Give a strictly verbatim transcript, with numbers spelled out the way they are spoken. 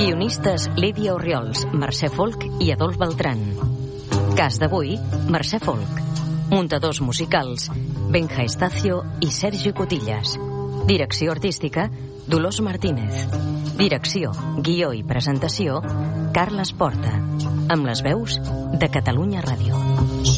Guionistes Lídia Orriols, Mercè Folk i Adolf Beltran. Cas d'avui, Mercè Folk. Muntadors musicals, Benja Estacio i Sergi Cotillas. Direcció artística, Dolors Martínez. Direcció, guió i presentació, Carles Porta. Amb les veus de Catalunya Ràdio.